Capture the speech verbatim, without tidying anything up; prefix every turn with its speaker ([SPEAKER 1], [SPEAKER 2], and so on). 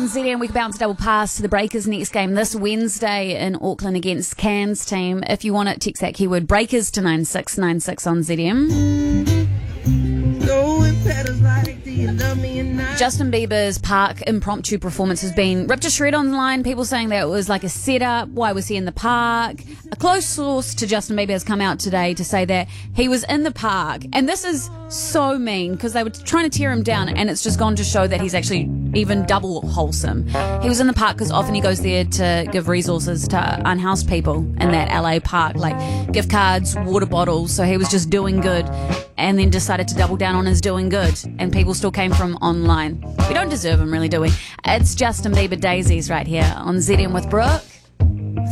[SPEAKER 1] on Z M. We can bounce a double pass to the Breakers' next game this Wednesday in Auckland against Cairns team. If you want it, text that keyword Breakers to nine six nine six on Z M. Justin Bieber's Park impromptu performance has been ripped to shred online. People saying that it was like a setup. Why was he in the park? A close source to Justin Bieber has come out today to say that he was in the park. And this is so mean because they were trying to tear him down, and it's just gone to show that he's actually even double wholesome. He was in the park because often he goes there to give resources to unhoused people in that L A park, like gift cards, water bottles. So he was just doing good and then decided to double down on his doing good, and people still came from online. We don't deserve him, really, do we? It's Justin Bieber Daisies right here on Z M with Brooke.